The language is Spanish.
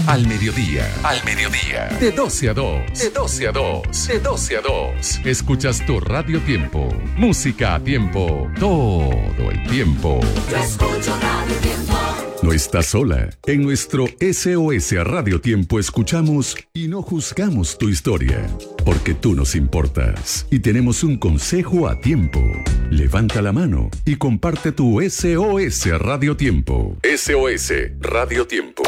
Al mediodía. Al mediodía. De 12 a 2. De 12 a 2. De 12 a 2. Escuchas tu Radio Tiempo. Música a tiempo. Todo el tiempo. Yo escucho Radio Tiempo. No estás sola. En nuestro SOS Radio Tiempo escuchamos y no juzgamos tu historia. Porque tú nos importas. Y tenemos un consejo a tiempo. Levanta la mano y comparte tu SOS Radio Tiempo. SOS Radio Tiempo.